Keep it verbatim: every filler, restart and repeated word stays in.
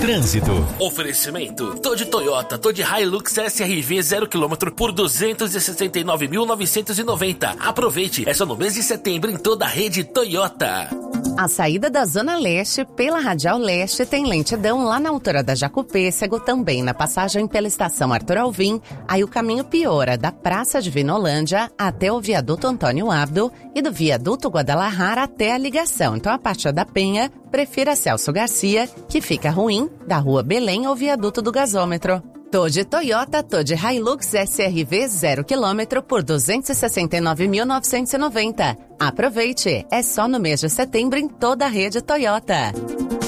Trânsito. Oferecimento: tô de Toyota, tô de Hilux S R V zero quilômetro por duzentos e sessenta e nove mil novecentos e noventa. Aproveite, é só no mês de setembro em toda a rede Toyota. A saída da Zona Leste pela Radial Leste tem lentidão lá na altura da Jacupêssego, também na passagem pela estação Arthur Alvim. Aí o caminho piora da Praça de Vinolândia até o viaduto Antônio Abdo e do viaduto Guadalajara até a ligação. Então a partir da Penha, prefira Celso Garcia, que fica ruim, da Rua Belém ao viaduto do Gasômetro. Tô de Toyota, tô de Hilux S R V zero quilômetro por duzentos e sessenta e nove mil novecentos e noventa. Aproveite, é só no mês de setembro em toda a rede Toyota.